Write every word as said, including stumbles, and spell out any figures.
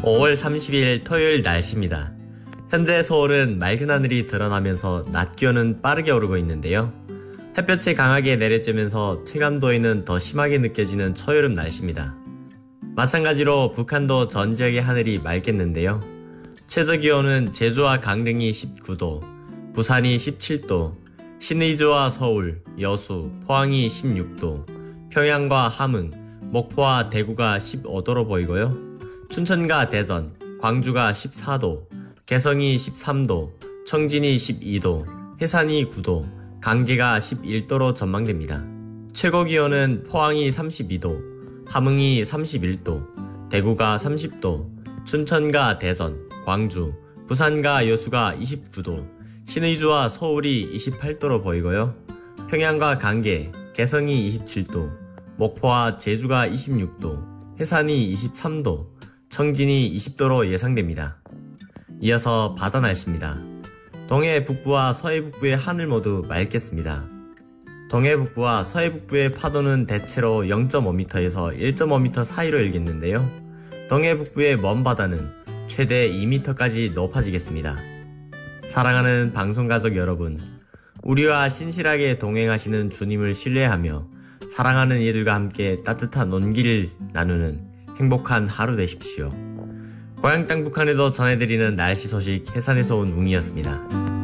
오월 삼십일 토요일 날씨입니다. 현재 서울은 맑은 하늘이 드러나면서 낮 기온은 빠르게 오르고 있는데요. 햇볕이 강하게 내려쬐면서 체감도에는 더 심하게 느껴지는 초여름 날씨입니다. 마찬가지로 북한도 전 지역의 하늘이 맑겠는데요. 최저기온은 제주와 강릉이 십구 도, 부산이 십칠 도, 신의주와 서울, 여수, 포항이 십육 도, 평양과 함흥, 목포와 대구가 십오 도로 보이고요. 춘천과 대전, 광주가 십사 도, 개성이 십삼 도, 청진이 십이 도, 해산이 구 도, 강계가 십일 도로 전망됩니다. 최고기온은 포항이 삼십이 도, 함흥이 삼십일 도, 대구가 삼십 도, 춘천과 대전, 광주, 부산과 여수가 이십구 도, 신의주와 서울이 이십팔 도로 보이고요. 평양과 강계, 개성이 이십칠 도, 목포와 제주가 이십육 도, 해산이 이십삼 도, 청진이 이십 도로 예상됩니다. 이어서 바다 날씨입니다. 동해 북부와 서해 북부의 하늘 모두 맑겠습니다. 동해 북부와 서해 북부의 파도는 대체로 영 점 오 미터에서 일 점 오 미터 사이로 일겠는데요. 동해 북부의 먼 바다는 최대 이 미터까지 높아지겠습니다. 사랑하는 방송가족 여러분, 우리와 신실하게 동행하시는 주님을 신뢰하며 사랑하는 이들과 함께 따뜻한 온기를 나누는 행복한 하루 되십시오. 고향 땅 북한에도 전해드리는 날씨 소식 해산에서 온 웅이었습니다.